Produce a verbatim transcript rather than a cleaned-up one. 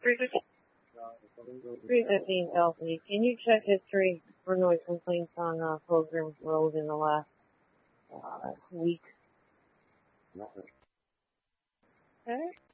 three fifteen L P. Can you check history for noise complaints on uh, Pilgrim Road in the last uh, week? Nothing. Okay.